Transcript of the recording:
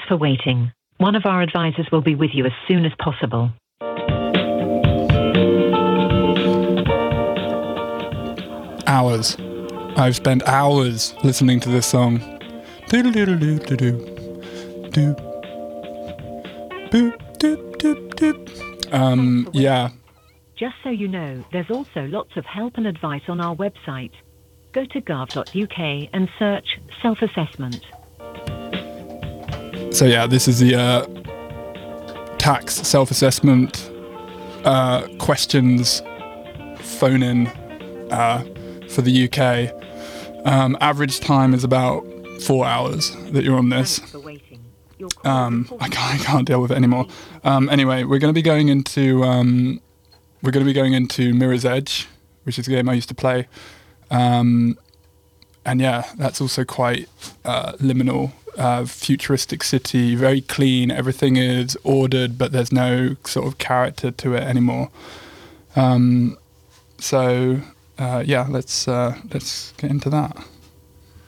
for waiting. One of our advisors will be with you as soon as possible. Hours. I've spent hours listening to this song. Yeah. Just so you know, there's also lots of help and advice on our website. Go to gov.uk and search self-assessment. So yeah, this is the tax self-assessment questions phone-in for the UK. Average time is about 4 hours that you're on this. I can't deal with it anymore. Anyway, we're going to be going into Mirror's Edge, which is a game I used to play. And yeah, that's also quite liminal. Futuristic city, very clean. Everything is ordered, but there's no sort of character to it anymore. Yeah, let's get into that.